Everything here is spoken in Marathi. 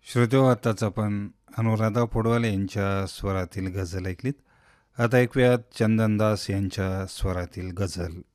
श्रोतेहो, आताच आपण अनुराधा पौडवाल यांच्या स्वरातील गझल ऐकलीत. आता ऐकूयात चंदनदास यांच्या स्वरातील गझल.